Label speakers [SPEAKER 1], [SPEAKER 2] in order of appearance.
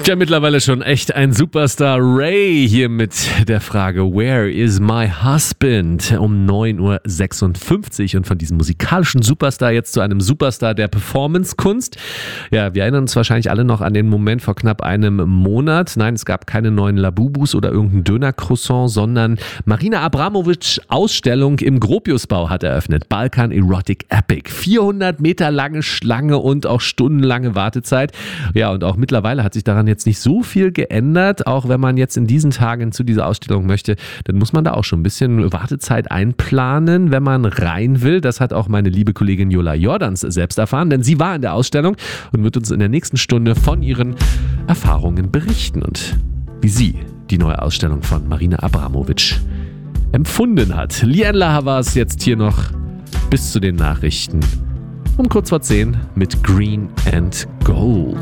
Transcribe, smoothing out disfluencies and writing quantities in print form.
[SPEAKER 1] Ja, mittlerweile schon echt ein Superstar. Ray hier mit der Frage Where is my husband? Um 9.56 Uhr und von diesem musikalischen Superstar jetzt zu einem Superstar der Performance-Kunst. Ja, wir erinnern uns wahrscheinlich alle noch an den Moment vor knapp einem Monat. Nein, es gab keine neuen Labubus oder irgendein Döner-Croissant, sondern Marina Abramovic Ausstellung im Gropiusbau hat eröffnet. Balkan Erotic Epic. 400 Meter lange Schlange und auch stundenlange Wartezeit. Ja, und auch mittlerweile hat sich daran jetzt nicht so viel geändert. Auch wenn man jetzt in diesen Tagen zu dieser Ausstellung möchte, dann muss man da auch schon ein bisschen Wartezeit einplanen, wenn man rein will. Das hat auch meine liebe Kollegin Jola Jordans selbst erfahren, denn sie war in der Ausstellung und wird uns in der nächsten Stunde von ihren Erfahrungen berichten und wie sie die neue Ausstellung von Marina Abramovic empfunden hat. Liane La war es jetzt hier noch bis zu den Nachrichten um kurz vor 10 mit Green and Gold.